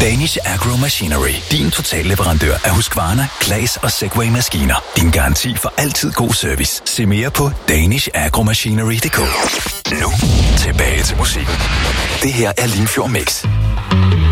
Danish Agro Machinery. Din totalleverandør af Husqvarna, Claas og Segway-maskiner. Din garanti for altid god service. Se mere på danishagromachinery.dk. Nu tilbage til musikken. Det her er Limfjord Mix.